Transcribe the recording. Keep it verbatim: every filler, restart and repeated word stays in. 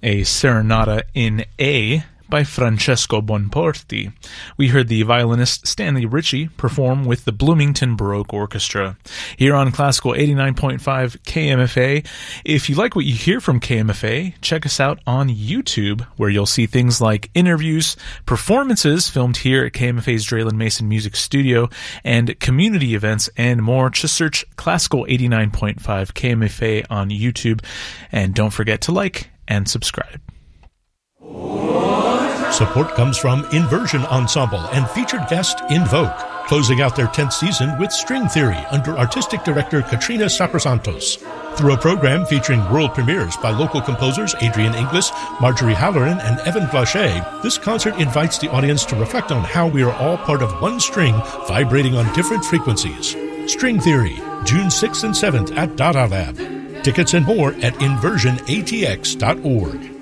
a Serenata in A by Francesco Bonporti. We heard the violinist Stanley Ritchie perform with the Bloomington Baroque Orchestra. Here on Classical eighty-nine point five K M F A. If you like what you hear from K M F A, check us out on YouTube, where you'll see things like interviews, performances filmed here at K M F A's Draylen Mason Music Studio, and community events and more. Just search Classical eighty-nine point five K M F A on YouTube, and don't forget to like and subscribe. Support comes from Inversion Ensemble and featured guest Invoke, closing out their tenth season with String Theory under artistic director Katrina Saprasantos. Through a program featuring world premieres by local composers Adrian Inglis, Marjorie Halloran, and Evan Blanchet, this concert invites the audience to reflect on how we are all part of one string vibrating on different frequencies. String Theory, June sixth and seventh at Dada Lab. Tickets and more at inversion a t x dot org.